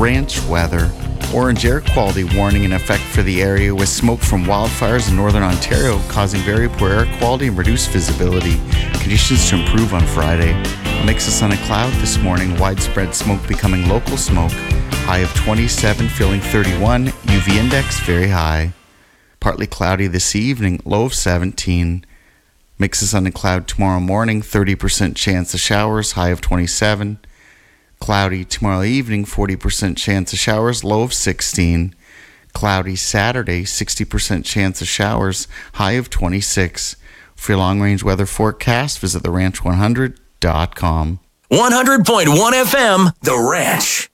ranch weather. Orange air quality warning in effect for the area with smoke from wildfires in northern Ontario causing very poor air quality and reduced visibility. Conditions to improve on Friday. A mix of sun and cloud this morning. Widespread smoke becoming local smoke. High of 27, feeling 31. UV index very high. Partly cloudy this evening. Low of 17. Mix of sun and cloud tomorrow morning. 30% chance of showers. High of 27. Cloudy tomorrow evening, 40% chance of showers, low of 16. Cloudy Saturday, 60% chance of showers, high of 26. For your long-range weather forecast, visit theranch100.com. 100.1 FM, The Ranch.